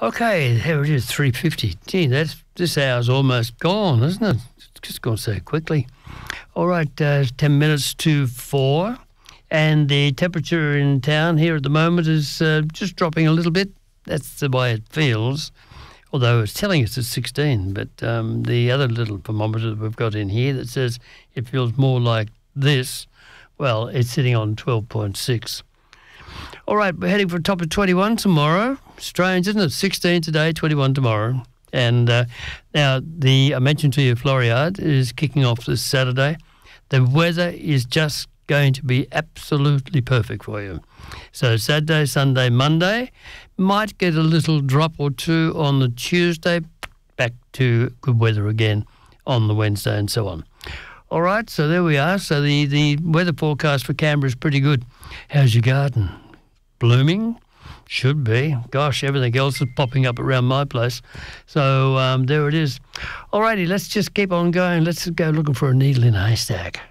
Okay, here it is, 3:50. Gee, this hour's almost gone, isn't it? It's just gone so quickly. All right, 10 minutes to 4. And the temperature in town here at the moment is just dropping a little bit. That's the way it feels, although it's telling us it's 16. But the other little thermometer that we've got in here that says it feels more like this, well, it's sitting on 12.6. All right, we're heading for a top of 21 tomorrow. Strange, isn't it? 16 today, 21 tomorrow. And now, I mentioned to you, Floriade is kicking off this Saturday. The weather is just going to be absolutely perfect for you. So Saturday, Sunday, Monday, might get a little drop or two on the Tuesday, back to good weather again on the Wednesday and so on. All right, so there we are. So the weather forecast for Canberra is pretty good. How's your garden? Blooming? Should be. Gosh, everything else is popping up around my place. So there it is. All righty, let's just keep on going. Let's go looking for a needle in a haystack.